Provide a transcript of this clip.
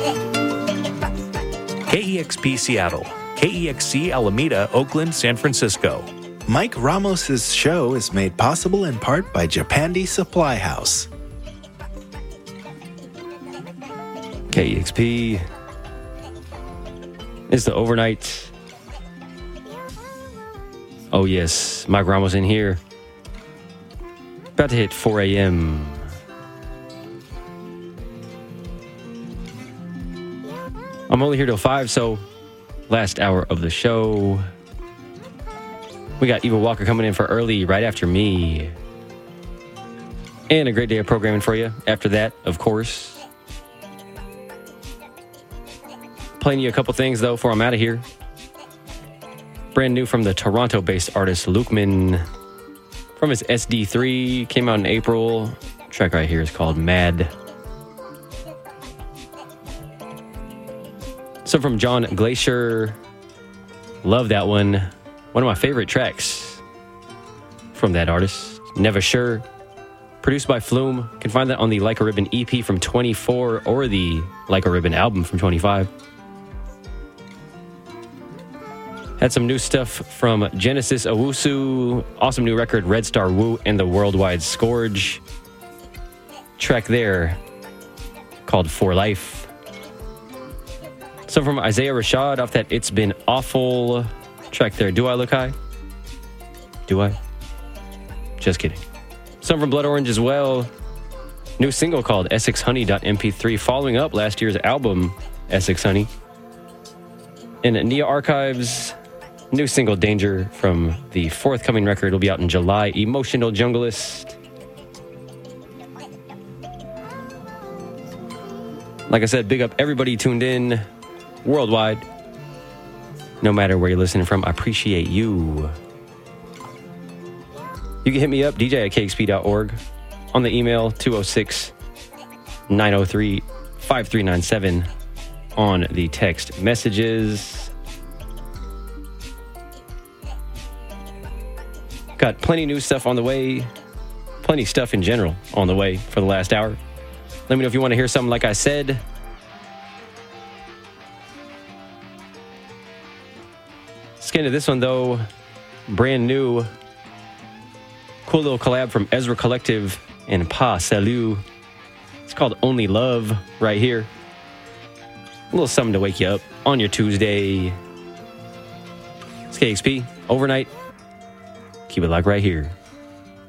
KEXP Seattle, KEXC Alameda, Oakland, San Francisco. Mike Ramos's show is made possible in part by Japandi Supply House. KEXP is the overnight. Oh yes, Mike Ramos in here. About to hit 4 a.m. I'm only here till 5, so last hour of the show. We got Eva Walker coming in for early right after me. And a great day of programming for you after that, of course. Playing you a couple things, though, before I'm out of here. Brand new from the Toronto-based artist Lukeman. From his SD3, came out in April. The track right here is called Mad. So from John Glacier, love that one. One of my favorite tracks from that artist. Never Sure. Produced by Flume. Can find that on the Like a Ribbon EP from 24 or the Like a Ribbon album from 25. Had some new stuff from Genesis Owusu. Awesome new record, Red Star Wu and the Worldwide Scourge. Track there called For Life. Some from Isaiah Rashad off that It's Been Awful track there. Do I Look High? Do I? Just kidding. Some from Blood Orange as well. New single called Essex Honey.mp3 following up last year's album, Essex Honey. And Nia Archives, new single Danger from the forthcoming record will be out in July, Emotional Junglist. Like I said, big up everybody tuned in worldwide. No matter where you're listening from, I appreciate you. You can hit me up, dj@kxp.org, on the email 206-903-5397, on the text messages. Got plenty new stuff on the way, plenty stuff in general on the way for the last hour. Let me know if you want to hear something like I said. Let's get into this one, though. Brand new. Cool little collab from Ezra Collective and Pa Salut. It's called Only Love right here. A little something to wake you up on your Tuesday. It's KXP. Overnight. Keep it locked right here.